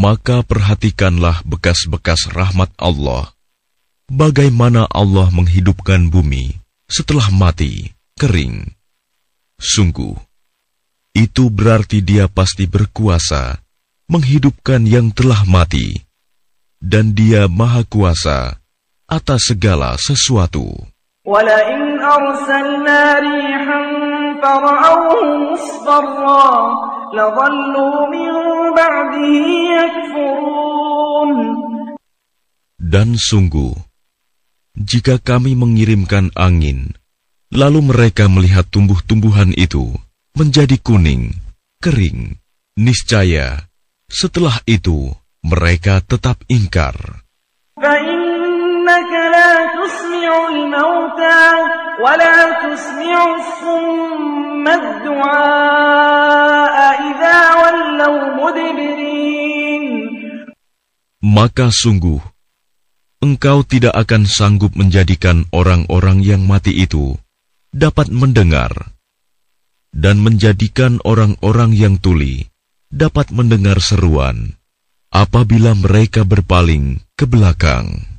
Maka perhatikanlah bekas-bekas rahmat Allah. Bagaimana Allah menghidupkan bumi setelah mati, kering. Sungguh, itu berarti Dia pasti berkuasa menghidupkan yang telah mati, dan Dia Maha Kuasa atas segala sesuatu. وَلَئِنْ أَرْسَلْنَا رِيحًا فَرَأَوْهُ مُصْفَرًّا لَظَلُّوا مِنْ بَعْدِهِ يَكْفُرُونَ. Dan sungguh, jika kami mengirimkan angin, lalu mereka melihat tumbuh-tumbuhan itu menjadi kuning, kering, niscaya setelah itu mereka tetap ingkar. فَإِنَّكَ لَا تُسْمِعُ الْمَوْتَى وَلَا تُسْمِعُ الصُّمَّ الدُّعَاءَ إِذَا وَلَّوْا مُدْبِرِينَ. Maka sungguh, engkau tidak akan sanggup menjadikan orang-orang yang mati itu dapat mendengar, dan menjadikan orang-orang yang tuli dapat mendengar seruan apabila mereka berpaling ke belakang.